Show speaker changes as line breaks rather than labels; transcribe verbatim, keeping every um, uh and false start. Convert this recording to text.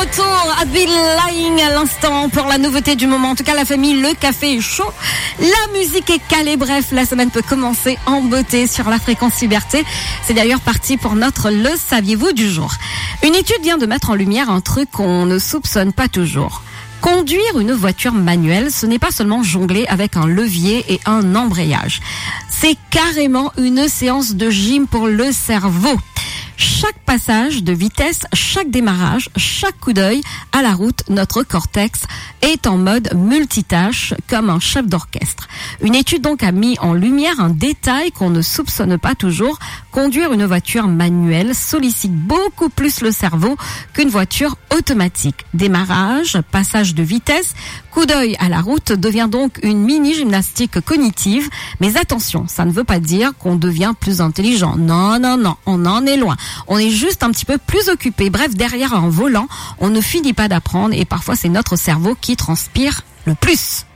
retour à Bill Lying à l'instant pour la nouveauté du moment. En tout cas, la famille, le café est chaud. La musique est calée. Bref, la semaine peut commencer en beauté sur la fréquence Liberté. C'est d'ailleurs parti pour notre Le Saviez-vous du jour. Une étude vient de mettre en lumière un truc qu'on ne soupçonne pas toujours. Conduire une voiture manuelle, ce n'est pas seulement jongler avec un levier et un embrayage. C'est carrément une séance de gym pour le cerveau. Chaque passage de vitesse, chaque démarrage, chaque coup d'œil à la route, notre cortex est en mode multitâche comme un chef d'orchestre. Une étude donc a mis en lumière un détail qu'on ne soupçonne pas toujours. Conduire une voiture manuelle sollicite beaucoup plus le cerveau qu'une voiture automatique. Démarrage, passage de vitesse, coup d'œil à la route devient donc une mini-gymnastique cognitive. Mais attention, ça ne veut pas dire qu'on devient plus intelligent. Non, non, non, on en est loin. On est juste un petit peu plus occupé. Bref, derrière un volant, on ne finit pas d'apprendre et parfois c'est notre cerveau qui transpire le plus.